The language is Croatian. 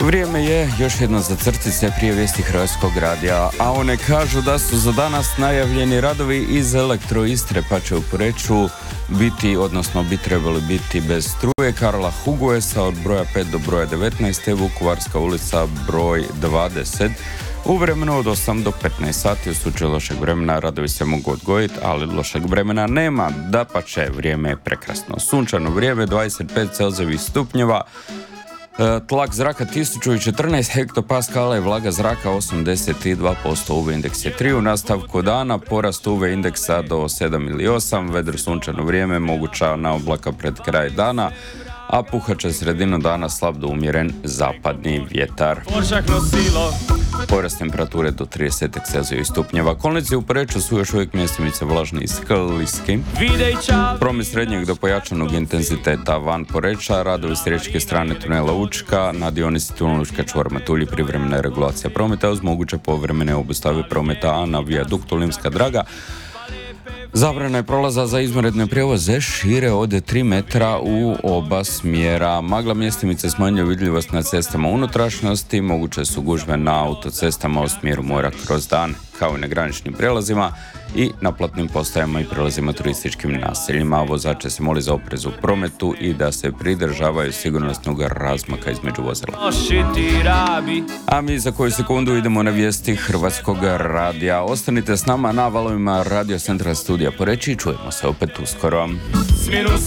Vrijeme je još jedno za crtice prije vijesti Hrvatskog radija, a one kažu da su za danas najavljeni radovi iz Elektroistre, pa će u Poreču bi trebali biti bez struje Karla Hugoesa od broja 5 do broja 19, te Vukovarska ulica broj 20. U vremenu od 8 do 15 sati. U slučaju lošeg vremena radovi se mogu odgojiti, ali lošeg vremena nema. Dapače, vrijeme je prekrasno. Sunčano vrijeme, 25 celzijevih stupnjeva, tlak zraka 1014 hektopaskala i vlaga zraka 82%, UV indeks je 3. U nastavku dana porast UV indeksa do 7 ili 8, vedro sunčano vrijeme, moguća naoblaka pred kraj dana, a puhaće sredinu dana slab do umjeren zapadni vjetar. Porast temperature do 30 celzijevih stupnjeva. Kolnici u Poreču su još uvijek mjestimice vlažni i skliski. Promet srednjeg do pojačanog intenziteta van Poreča, radovi s riječke strane tunela Učka, na dionici tunela Učka čvor Matulji privremena regulacija prometa uz moguće povremene obustave prometa, a na vijaduktu Limska Draga zabrana je prolaza za izvanredne prijevoze šire od 3 metra u oba smjera. Magla mjestimice smanjuje vidljivost na cestama unutrašnjosti, moguće su gužve na autocestama u smjeru mora kroz dan, kao i na graničnim prijelazima i na platnim postajama i prijelazima turističkim naseljima. Vozače se moli za oprez u prometu i da se pridržavaju sigurnosnog razmaka između vozila. A mi za koju sekundu idemo na vijesti Hrvatskog radija. Ostanite s nama na valovima Radio Central Studija Poreč i čujemo se opet uskoro.